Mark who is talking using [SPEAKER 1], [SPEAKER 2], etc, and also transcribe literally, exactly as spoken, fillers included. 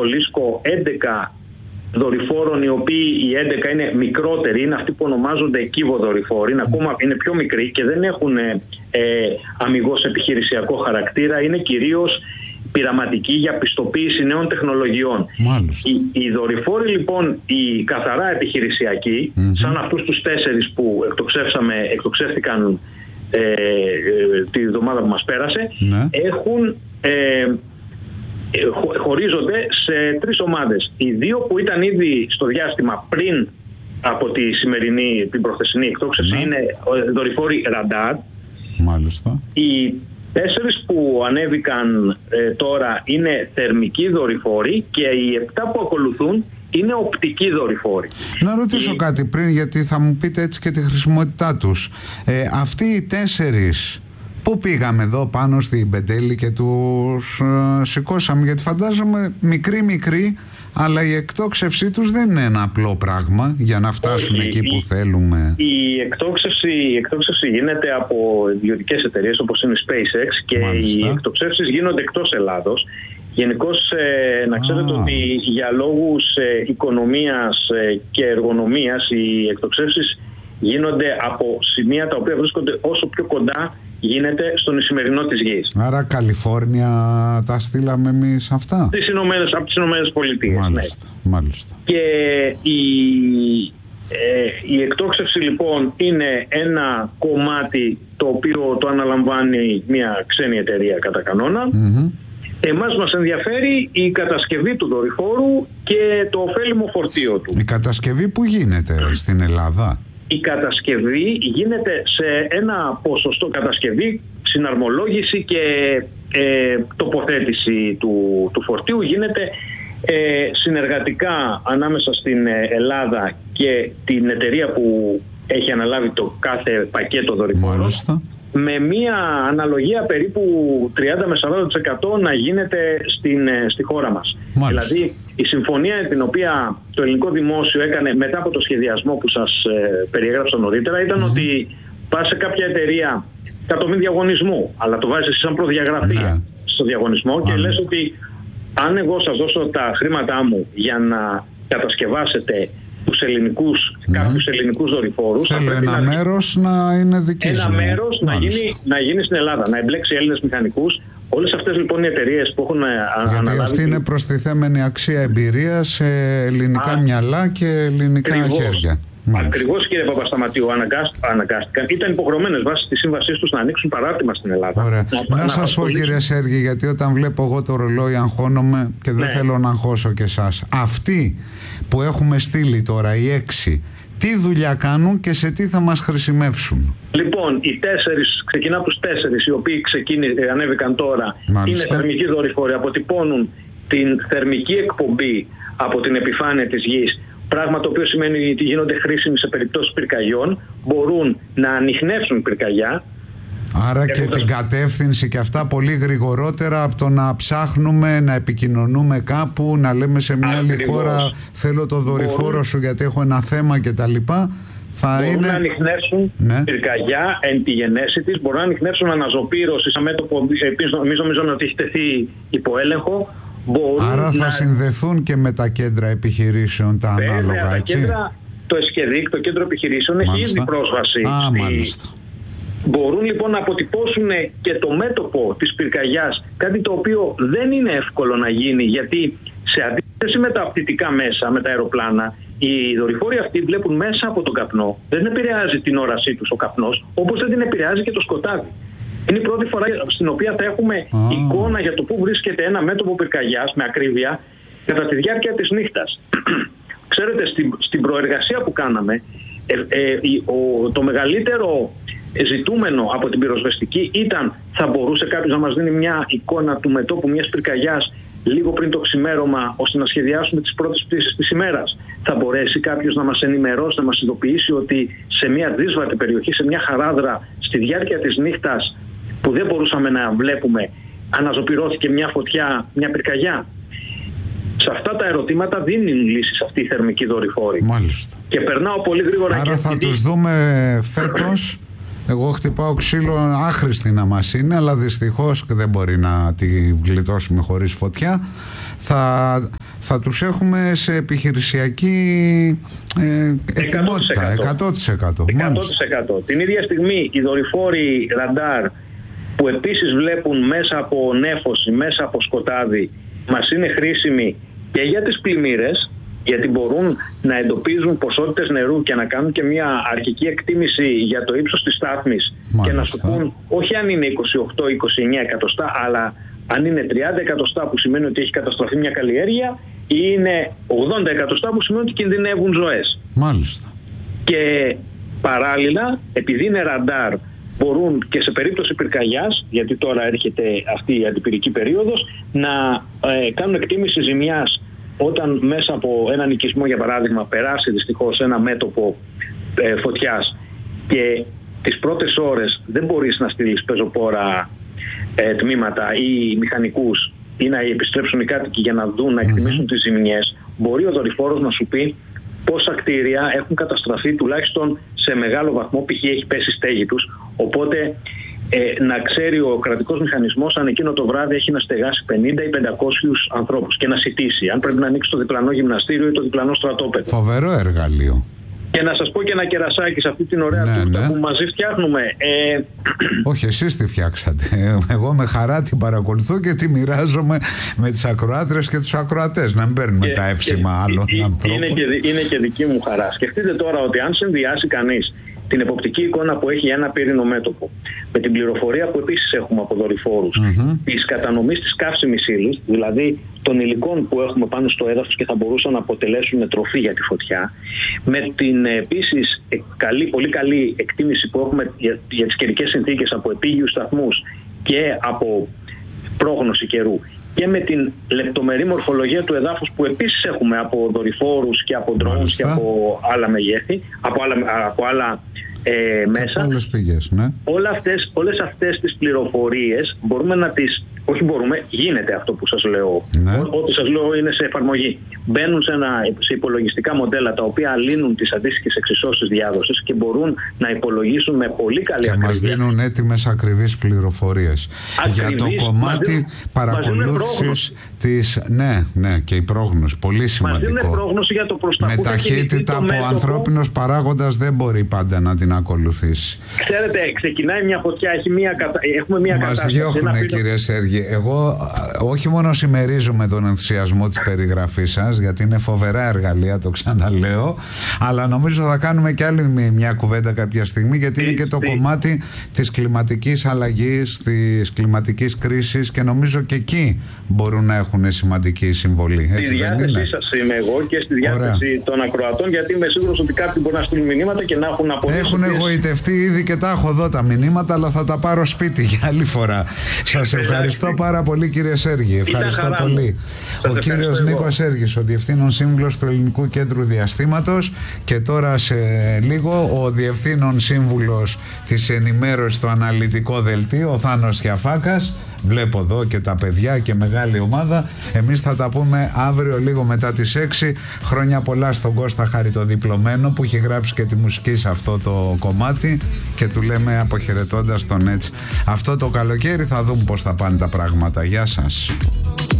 [SPEAKER 1] στο Λίσκο έντεκα δορυφόρων, οι οποίοι οι έντεκα είναι μικρότεροι, είναι αυτοί που ονομάζονται κύβοδορυφόροι, είναι ακόμα είναι πιο μικροί και δεν έχουν ε, αμιγώς επιχειρησιακό χαρακτήρα, είναι κυρίως πειραματικοί για πιστοποίηση νέων τεχνολογιών. Οι, οι δορυφόροι λοιπόν, οι καθαρά επιχειρησιακοί, mm-hmm. σαν αυτούς τους τέσσερις που εκτοξεύσαμε, εκτοξεύτηκαν ε, ε, τη εβδομάδα που μας πέρασε, mm-hmm. έχουν... Ε, χωρίζονται σε τρεις ομάδες. Οι δύο που ήταν ήδη στο διάστημα πριν από τη σημερινή, την προχθεσινή εκτόξευση, ναι. είναι δορυφόροι ραντάρ.
[SPEAKER 2] Μάλιστα.
[SPEAKER 1] Οι τέσσερις που ανέβηκαν ε, τώρα είναι θερμικοί δορυφόροι και οι επτά που ακολουθούν είναι οπτικοί δορυφόροι.
[SPEAKER 2] Να ρωτήσω
[SPEAKER 1] οι...
[SPEAKER 2] κάτι πριν, γιατί θα μου πείτε έτσι και τη χρησιμότητά τους. Ε, αυτοί οι τέσσερις πού πήγαμε εδώ πάνω στην Πεντέλη και τους ε, σηκώσαμε, γιατί φαντάζομαι μικροί μικροί, αλλά η εκτόξευσή τους δεν είναι ένα απλό πράγμα για να φτάσουν Όχι, εκεί η, που θέλουμε.
[SPEAKER 1] Η εκτόξευση, η εκτόξευση γίνεται από ιδιωτικές εταιρείες όπως είναι η SpaceX και Μάλιστα. οι εκτοξεύσεις γίνονται εκτός Ελλάδος. Γενικώς ε, να ξέρετε ah. ότι για λόγους ε, οικονομίας ε, και εργονομίας οι εκτοξεύσεις γίνονται από σημεία τα οποία βρίσκονται όσο πιο κοντά γίνεται στον Ισημερινό της Γης.
[SPEAKER 2] Άρα Καλιφόρνια τα στείλαμε εμείς αυτά.
[SPEAKER 1] Τις Ηνωμένες, από τις Ηνωμένες Πολιτείες.
[SPEAKER 2] Μάλιστα,
[SPEAKER 1] ναι.
[SPEAKER 2] μάλιστα.
[SPEAKER 1] Και η, ε, η εκτόξευση λοιπόν είναι ένα κομμάτι το οποίο το αναλαμβάνει μια ξένη εταιρεία κατά κανόνα. Mm-hmm. Εμάς μας ενδιαφέρει η κατασκευή του δορυφόρου και το ωφέλιμο φορτίο του.
[SPEAKER 2] Η κατασκευή που γίνεται στην Ελλάδα?
[SPEAKER 1] Η κατασκευή γίνεται σε ένα ποσοστό, κατασκευή, συναρμολόγηση και ε, τοποθέτηση του, του φορτίου γίνεται ε, συνεργατικά ανάμεσα στην Ελλάδα και την εταιρεία που έχει αναλάβει το κάθε πακέτο δορυφόρων, με μια αναλογία περίπου τριάντα με σαράντα τοις εκατό να γίνεται στην, στη χώρα μας. Μάλιστα. Δηλαδή η συμφωνία την οποία το ελληνικό δημόσιο έκανε μετά από το σχεδιασμό που σας ε, περιέγραψα νωρίτερα ήταν mm-hmm. ότι πας σε κάποια εταιρεία κατομήν διαγωνισμού, αλλά το βάζεις εσύ σαν προδιαγραφή mm-hmm. στο διαγωνισμό mm-hmm. και λες ότι αν εγώ σας δώσω τα χρήματά μου για να κατασκευάσετε τους ελληνικούς, mm-hmm. κάποιους ελληνικούς δορυφόρους,
[SPEAKER 2] θέλω ένα να... μέρος να είναι δική
[SPEAKER 1] ένα
[SPEAKER 2] μου.
[SPEAKER 1] μέρος να γίνει, να γίνει στην Ελλάδα, να εμπλέξει Έλληνες μηχανικούς. Όλες αυτές λοιπόν οι εταιρείες που έχουν
[SPEAKER 2] Γιατί
[SPEAKER 1] αναλάβει...
[SPEAKER 2] αυτή είναι προστιθέμενη αξία εμπειρία σε ελληνικά Α, μυαλά και ελληνικά ακριβώς, χέρια.
[SPEAKER 1] Ακριβώς, κύριε Παπασταματίου, αναγκάστηκαν. Ήταν υποχρεωμένες βάσει τη σύμβασή τους να ανοίξουν παράρτημα στην Ελλάδα.
[SPEAKER 2] Ωραία. Να, να, να σας πω, κύριε Σέργη, γιατί όταν βλέπω εγώ το ρολόι αγχώνομαι και δεν ναι. θέλω να αγχώσω και εσάς. Αυτοί που έχουμε στείλει τώρα, οι έξι, τι δουλειά κάνουν και σε τι θα μας χρησιμεύσουν?
[SPEAKER 1] Λοιπόν, οι τέσσερις, ξεκινά από τους τέσσερις οι οποίοι ξεκίνη, ανέβηκαν τώρα. Μάλιστα. Είναι θερμικοί δορυφόροι, αποτυπώνουν την θερμική εκπομπή από την επιφάνεια της Γης, πράγμα το οποίο σημαίνει ότι γίνονται χρήσιμοι σε περιπτώσεις πυρκαγιών, μπορούν να ανιχνεύσουν πυρκαγιά.
[SPEAKER 2] Άρα και την κατεύθυνση και αυτά πολύ γρηγορότερα από το να ψάχνουμε, να επικοινωνούμε κάπου, να λέμε σε μια Ακριβώς. άλλη χώρα θέλω το δορυφόρο μπορούν, σου γιατί έχω ένα θέμα κτλ. Θα
[SPEAKER 1] μπορούν
[SPEAKER 2] είναι...
[SPEAKER 1] να ανιχνεύσουν ναι. πυρκαγιά εν τη γενέση της, μπορούν να ανιχνεύσουν αναζωπήρωση σαν μέτωπο, εμείς νομίζουμε ότι έχει τεθεί υπό έλεγχο.
[SPEAKER 2] Άρα θα
[SPEAKER 1] να...
[SPEAKER 2] συνδεθούν και με τα κέντρα επιχειρήσεων τα Βέβαια, ανάλογα,
[SPEAKER 1] τα
[SPEAKER 2] έτσι.
[SPEAKER 1] Κέντρα, το ΕΣΚΕΔΙΚ, το κέντρο επιχειρήσεων, μάλιστα. έχει ήδη πρόσβαση.
[SPEAKER 2] Α,
[SPEAKER 1] στη...
[SPEAKER 2] μάλιστα.
[SPEAKER 1] Μπορούν λοιπόν να αποτυπώσουν και το μέτωπο της πυρκαγιάς, κάτι το οποίο δεν είναι εύκολο να γίνει, γιατί σε αντίθεση με τα πτυτικά μέσα, με τα αεροπλάνα, οι δορυφόροι αυτοί βλέπουν μέσα από τον καπνό. Δεν επηρεάζει την όρασή τους ο καπνός, όπως δεν την επηρεάζει και το σκοτάδι. Είναι η πρώτη φορά στην οποία θα έχουμε oh. εικόνα για το πού βρίσκεται ένα μέτωπο πυρκαγιάς με ακρίβεια κατά τη διάρκεια της νύχτας. Ξέρετε, στην, στην προεργασία που κάναμε, ε, ε, ο, το μεγαλύτερο ζητούμενο από την πυροσβεστική ήταν θα μπορούσε κάποιος να μας δίνει μια εικόνα του μετώπου μιας πυρκαγιάς λίγο πριν το ξημέρωμα, ώστε να σχεδιάσουμε τις πρώτες πτήσεις της ημέρας. Θα μπορέσει κάποιος να μας ενημερώσει, να μας ειδοποιήσει ότι σε μια δύσβατη περιοχή, σε μια χαράδρα, στη διάρκεια της νύχτας που δεν μπορούσαμε να βλέπουμε, αναζωπυρώθηκε μια φωτιά, μια πυρκαγιά? Σε αυτά τα ερωτήματα δίνουν λύσεις αυτοί οι θερμικοί δορυφόροι.
[SPEAKER 2] Μάλιστα.
[SPEAKER 1] Και περνάω πολύ γρήγορα.
[SPEAKER 2] Άρα
[SPEAKER 1] και
[SPEAKER 2] θα
[SPEAKER 1] αυτή...
[SPEAKER 2] τους δούμε φέτος. Εγώ χτυπάω ξύλο, άχρηστη να μας είναι, αλλά δυστυχώς δεν μπορεί να τη γλιτώσουμε χωρίς φωτιά. θα, θα τους έχουμε σε επιχειρησιακή ε, ετοιμότητα. εκατό τοις εκατό.
[SPEAKER 1] εκατό τοις εκατό. Την ίδια στιγμή οι δορυφόροι ραντάρ που επίσης βλέπουν μέσα από νέφωση, μέσα από σκοτάδι, μας είναι χρήσιμοι και για τις πλημμύρες, γιατί μπορούν να εντοπίζουν ποσότητες νερού και να κάνουν και μια αρχική εκτίμηση για το ύψος της στάθμης. Μάλιστα. Και να σου πούν όχι αν είναι είκοσι οκτώ είκοσι εννέα εκατοστά, αλλά αν είναι τριάντα εκατοστά που σημαίνει ότι έχει καταστραφεί μια καλλιέργεια ή είναι ογδόντα εκατοστά που σημαίνει ότι κινδυνεύουν ζωές.
[SPEAKER 2] Μάλιστα.
[SPEAKER 1] Και παράλληλα, επειδή είναι ραντάρ, μπορούν και σε περίπτωση πυρκαγιάς, γιατί τώρα έρχεται αυτή η αντιπυρική περίοδος, να ε, κάνουν εκτίμηση ζημιάς όταν μέσα από έναν οικισμό, για παράδειγμα, περάσει δυστυχώς ένα μέτωπο ε, φωτιάς και τις πρώτες ώρες δεν μπορείς να στείλεις πεζοπόρα ε, τμήματα ή μηχανικούς ή να επιστρέψουν οι κάτοικοι για να δουν, να εκτιμήσουν mm-hmm. τις ζημιές, μπορεί ο δορυφόρος να σου πει πόσα κτίρια έχουν καταστραφεί τουλάχιστον σε μεγάλο βαθμό, π.χ. έχει πέσει στέγη τους, οπότε ε, να ξέρει ο κρατικός μηχανισμός αν εκείνο το βράδυ έχει να στεγάσει πενήντα ή πεντακόσιους ανθρώπους και να σητήσει, αν πρέπει να ανοίξει το διπλανό γυμναστήριο ή το διπλανό στρατόπεδο.
[SPEAKER 2] Φοβερό εργαλείο.
[SPEAKER 1] Και να σας πω και ένα κερασάκι σε αυτή την ωραία ναι, τούρτα ναι. που μαζί φτιάχνουμε. Ε...
[SPEAKER 2] Όχι, εσείς τη φτιάξατε. Εγώ με χαρά την παρακολουθώ και τη μοιράζομαι με τις ακροάτρες και τους ακροατές. Να μην παίρνουμε και, τα εύσημα και, άλλων και, ανθρώπων.
[SPEAKER 1] Είναι και, είναι και δική μου χαρά. Σκεφτείτε τώρα ότι αν συνδυάσει κανείς την εποπτική εικόνα που έχει ένα πύρινο μέτωπο με την πληροφορία που επίσης έχουμε από δορυφόρους, mm-hmm. της κατανομής της καύσιμης ύλης, δηλαδή των υλικών που έχουμε πάνω στο έδαφος και θα μπορούσαν να αποτελέσουν τροφή για τη φωτιά, με την επίσης καλή, πολύ καλή εκτίμηση που έχουμε για, για τις καιρικές συνθήκες από επίγειους σταθμούς και από πρόγνωση καιρού, και με την λεπτομερή μορφολογία του εδάφους που επίσης έχουμε από δορυφόρους και από drones και από άλλα μεγέθη, από άλλα, από άλλα ε, μέσα.
[SPEAKER 2] Όλες πηγές, ναι.
[SPEAKER 1] Όλα αυτές, όλες αυτές τις πληροφορίες μπορούμε να τις... Όχι μπορούμε, γίνεται αυτό που σας λέω.
[SPEAKER 2] Ναι.
[SPEAKER 1] Ό,τι σας λέω είναι σε εφαρμογή. Μπαίνουν σε, ένα, σε υπολογιστικά μοντέλα τα οποία λύνουν τις αντίστοιχες εξισώσεις διάδοσης και μπορούν να υπολογίσουν με πολύ καλή
[SPEAKER 2] και
[SPEAKER 1] ακρίβεια.
[SPEAKER 2] Και μας δίνουν έτοιμες ακριβείς πληροφορίες. Ακριβής, για το κομμάτι δίνουν, παρακολούθησης της... Ναι, ναι, και η πρόγνωση. Πολύ σημαντικό.
[SPEAKER 1] Μας δίνουν πρόγνωση για το προς τα
[SPEAKER 2] με ταχύτητα που ο ανθρώπινος παράγοντας δεν μπορεί πάντα να την ακολουθήσει.
[SPEAKER 1] Ξέρετε, ξεκινάει μια φωτιά, έχει μια, έχουμε μια
[SPEAKER 2] μας
[SPEAKER 1] κατάσταση.
[SPEAKER 2] Μας διώχνουν, κύριε Σέργη. Εγώ όχι μόνο συμμερίζομαι τον ενθουσιασμό της περιγραφής σας, γιατί είναι φοβερά εργαλεία, το ξαναλέω, αλλά νομίζω θα κάνουμε κι άλλη μια κουβέντα κάποια στιγμή, γιατί είναι και το κομμάτι της κλιματικής αλλαγής, της κλιματικής κρίσης, και νομίζω και εκεί μπορούν να έχουν σημαντική συμβολή.
[SPEAKER 1] Στη διάθεσή σας είμαι εγώ και στη διάθεση Ωραία. των ακροατών, γιατί είμαι σίγουρος ότι κάποιοι μπορούν να στείλουν μηνύματα και να έχουν αποδείξει.
[SPEAKER 2] Έχουν εγωιτευτεί ήδη και τα έχω εδώ τα μηνύματα, αλλά θα τα πάρω σπίτι για άλλη φορά. Σας ευχαριστώ πάρα πολύ, κύριε Σέργη. Ευχαριστώ πολύ. Ο κύριος Νίκος Σέργης, ο Διευθύνων Σύμβουλος του Ελληνικού Κέντρου Διαστήματος, και τώρα σε λίγο ο Διευθύνων Σύμβουλος της ενημέρωσης στο αναλυτικό δελτίο, ο Θάνος Γιαφάκας. Βλέπω εδώ και τα παιδιά και μεγάλη ομάδα. Εμείς θα τα πούμε αύριο λίγο μετά τις έξι. Χρόνια πολλά στον Κώστα Χαριτοδιπλωμένο που έχει γράψει και τη μουσική σε αυτό το κομμάτι, και του λέμε αποχαιρετώντας τον έτσι. Αυτό το καλοκαίρι θα δούμε πώς θα πάνε τα πράγματα. Γεια σας.